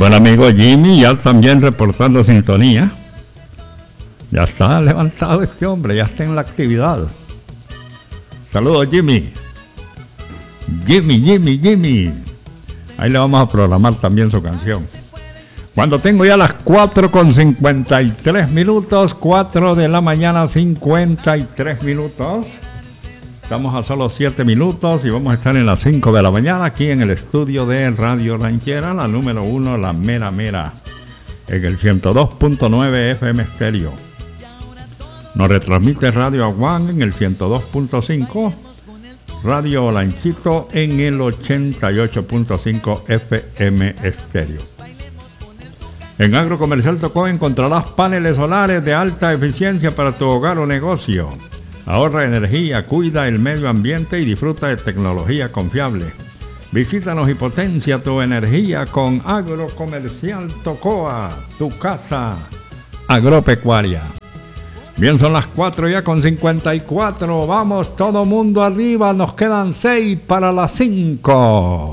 buen amigo Jimmy ya también reportando sintonía. Ya está levantado este hombre, ya está en la actividad. Saludos, Jimmy. Jimmy. Ahí le vamos a programar también su canción. Cuando tengo ya las 4:53 minutos, 4 de la mañana, 53 minutos. Estamos a solo 7 minutos y vamos a estar en las 5 de la mañana aquí en el estudio de Radio Ranchera, la número 1, la mera, en el 102.9 FM Estéreo. Nos retransmite Radio Aguán en el 102.5, Radio Lanchito en el 88.5 FM Estéreo. En Agrocomercial Tocó encontrarás paneles solares de alta eficiencia para tu hogar o negocio. Ahorra energía, cuida el medio ambiente y disfruta de tecnología confiable. Visítanos y potencia tu energía con Agrocomercial Tocoa, tu casa agropecuaria. Bien, son las 4 ya con 54. Vamos, todo mundo arriba. Nos quedan 6 para las 5.